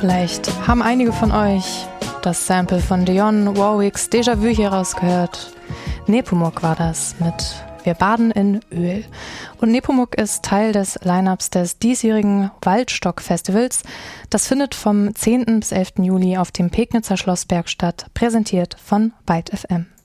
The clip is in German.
Vielleicht haben einige von euch das Sample von Dionne Warwicks Déjà-vu hier rausgehört. Nepomuk war das mit Wir baden in Öl. Und Nepomuk ist Teil des Line-Ups des diesjährigen Waldstock-Festivals. Das findet vom 10. bis 11. Juli auf dem Pegnitzer Schlossberg statt, präsentiert von Byte FM.